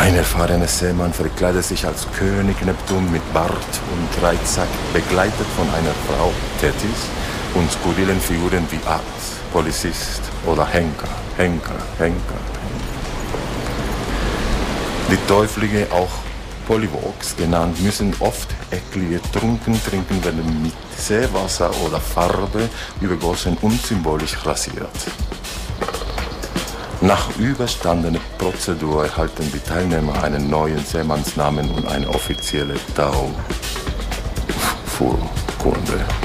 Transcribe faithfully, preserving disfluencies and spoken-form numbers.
Ein erfahrener Seemann verkleidet sich als König Neptun mit Bart und Dreizack, begleitet von einer Frau, Tethys, und skurrilen Figuren wie Arzt, Polizist oder Henker, Henker, Henker. Die Täuflinge, auch Polyvogs genannt, müssen oft eklige Trunken trinken, werden mit Seewasser oder Farbe übergossen und symbolisch rasiert. Nach überstandener Prozedur erhalten die Teilnehmer einen neuen Seemannsnamen und eine offizielle Tauurkunde.